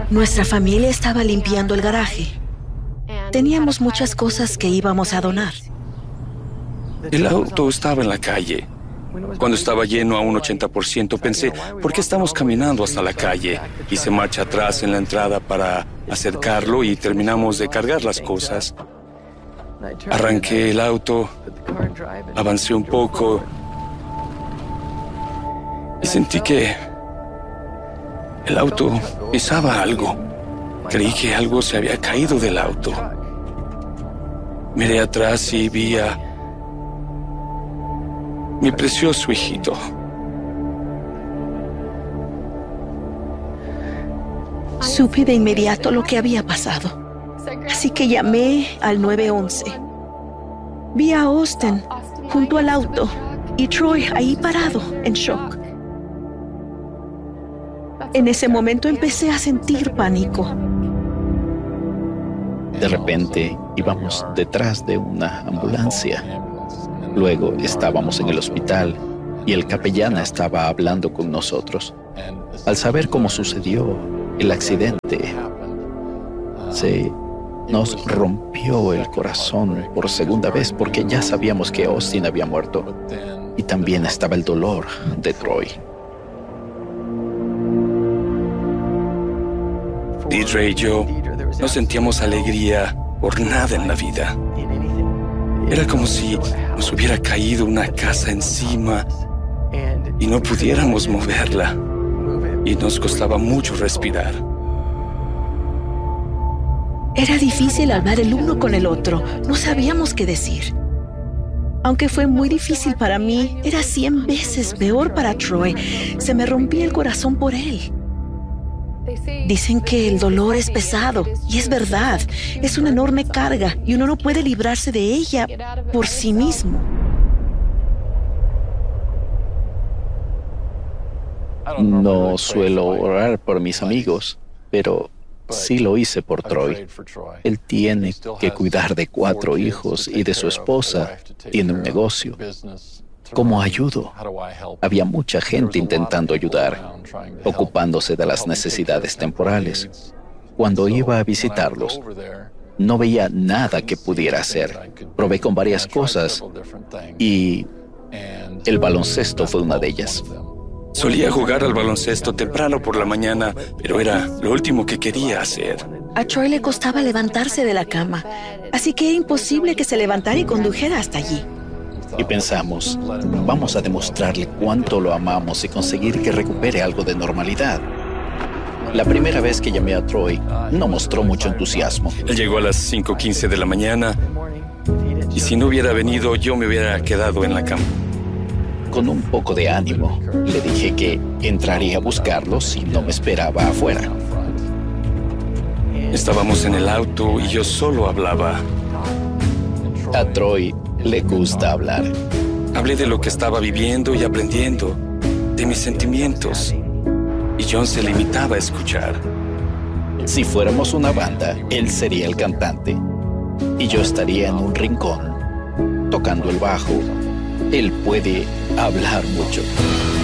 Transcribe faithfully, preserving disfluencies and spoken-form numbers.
Nuestra familia estaba limpiando el garaje. Teníamos muchas cosas que íbamos a donar. El auto estaba en la calle. Cuando estaba lleno a un ochenta por ciento, pensé, ¿por qué estamos caminando hasta la calle? Hice marcha atrás en la entrada para acercarlo y terminamos de cargar las cosas. Arranqué el auto, avancé un poco y sentí que el auto pisaba algo. Creí que algo se había caído del auto. Miré atrás y vi a mi precioso hijito. Supe de inmediato lo que había pasado. Así que llamé al nueve once. Vi a Austin junto al auto y Troy ahí parado, en shock. En ese momento empecé a sentir pánico. De repente íbamos detrás de una ambulancia. Luego estábamos en el hospital y el capellán estaba hablando con nosotros. Al saber cómo sucedió el accidente, se nos rompió el corazón por segunda vez porque ya sabíamos que Austin había muerto y también estaba el dolor de Troy. Deidre y yo no sentíamos alegría por nada en la vida. Era como si nos hubiera caído una casa encima y no pudiéramos moverla, y nos costaba mucho respirar. Era difícil hablar el uno con el otro. No sabíamos qué decir. Aunque fue muy difícil para mí, era cien veces peor para Troy. Se me rompía el corazón por él. Dicen que el dolor es pesado, y es verdad. Es una enorme carga, y uno no puede librarse de ella por sí mismo. No suelo orar por mis amigos, pero sí lo hice por Troy. Él tiene que cuidar de cuatro hijos y de su esposa. Tiene un negocio. ¿Cómo ayudo? Había mucha gente intentando ayudar, ocupándose de las necesidades temporales. Cuando iba a visitarlos, no veía nada que pudiera hacer. Probé con varias cosas y el baloncesto fue una de ellas. Solía jugar al baloncesto temprano por la mañana, pero era lo último que quería hacer. A Troy le costaba levantarse de la cama, así que era imposible que se levantara y condujera hasta allí. Y pensamos, vamos a demostrarle cuánto lo amamos y conseguir que recupere algo de normalidad. La primera vez que llamé a Troy, no mostró mucho entusiasmo. Él llegó a las cinco quince de la mañana y si no hubiera venido, yo me hubiera quedado en la cama. Con un poco de ánimo, le dije que entraría a buscarlo si no me esperaba afuera. Estábamos en el auto y yo solo hablaba. A Troy le gusta hablar. Hablé de lo que estaba viviendo y aprendiendo, de mis sentimientos. Y John se limitaba a escuchar. Si fuéramos una banda, él sería el cantante. Y yo estaría en un rincón, tocando el bajo. Él puede hablar mucho.